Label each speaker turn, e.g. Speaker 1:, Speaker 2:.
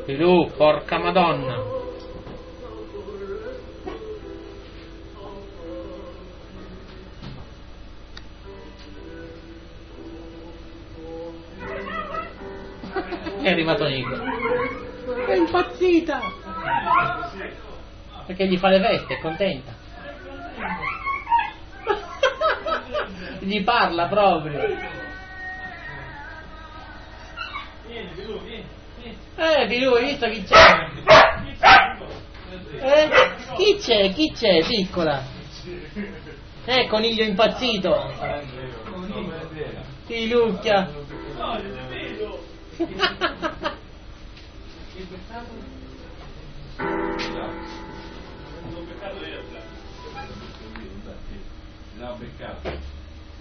Speaker 1: Filù, porca madonna. È arrivato Nico. È impazzita. Perché gli fa le veste, è contenta. Gli parla proprio. Filù, hai visto chi c'è? Chi c'è? Chi c'è, piccola? Coniglio impazzito. Filucchia.
Speaker 2: L'ha beccato.